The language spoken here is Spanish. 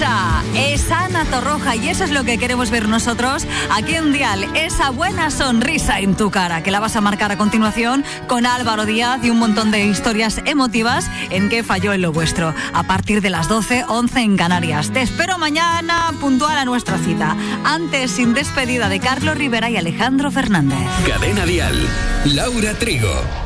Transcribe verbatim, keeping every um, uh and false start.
sonrisa, esa Ana Torroja, y eso es lo que queremos ver nosotros aquí en Dial, esa buena sonrisa en tu cara, que la vas a marcar a continuación con Álvaro Díaz y un montón de historias emotivas en qué falló en lo vuestro, a partir de las doce, once en Canarias. Te espero mañana puntual a nuestra cita. Antes, sin despedida de Carlos Rivera y Alejandro Fernández. Cadena Dial, Laura Trigo.